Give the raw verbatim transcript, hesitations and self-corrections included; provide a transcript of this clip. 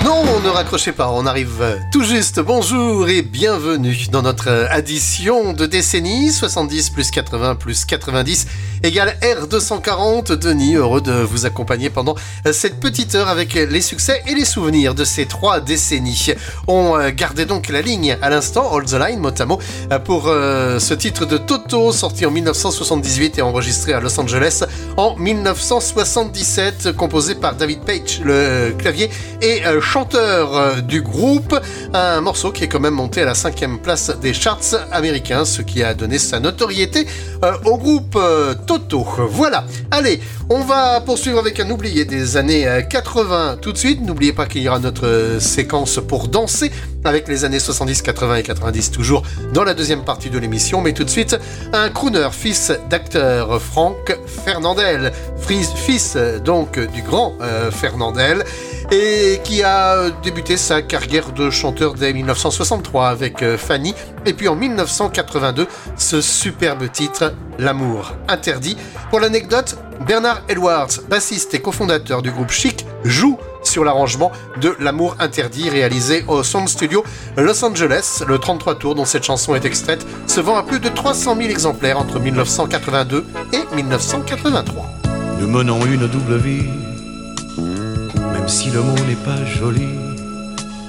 Non, ne raccrochez pas, on arrive tout juste. Bonjour et bienvenue dans notre addition de décennies. soixante-dix plus quatre-vingts plus quatre-vingt-dix égale R deux cent quarante. Denis, heureux de vous accompagner pendant cette petite heure avec les succès et les souvenirs de ces trois décennies. On gardait donc la ligne à l'instant, Hold the Line, mot à mot, pour euh, ce titre de Toto, sorti en dix-neuf cent soixante-dix-huit et enregistré à Los Angeles en dix-neuf cent soixante-dix-sept, composé par David Paich, le clavier, et euh, chanteur du groupe, un morceau qui est quand même monté à la cinquième place des charts américains, ce qui a donné sa notoriété euh, au groupe euh, Toto. Voilà, allez, on va poursuivre avec un oublié des années quatre-vingts tout de suite. N'oubliez pas qu'il y aura notre euh, séquence pour danser avec les années soixante-dix, quatre-vingts et quatre-vingt-dix toujours dans la deuxième partie de l'émission, mais tout de suite un crooner, fils d'acteur, Frank Fernandel, fils donc du grand euh, Fernandel, et qui a débuté sa carrière de chanteur dès dix-neuf cent soixante-trois avec euh, Fanny, et puis en dix-neuf cent quatre-vingt-deux, ce superbe titre, L'amour interdit. Pour l'anecdote, Bernard Edwards, bassiste et cofondateur du groupe Chic, joue sur l'arrangement de L'amour interdit, réalisé au Sound Studio Los Angeles. Le trente-trois tours dont cette chanson est extraite se vend à plus de trois cent mille exemplaires entre dix-neuf cent quatre-vingt-deux et dix-neuf cent quatre-vingt-trois. Nous menons une double vie, même si le mot n'est pas joli.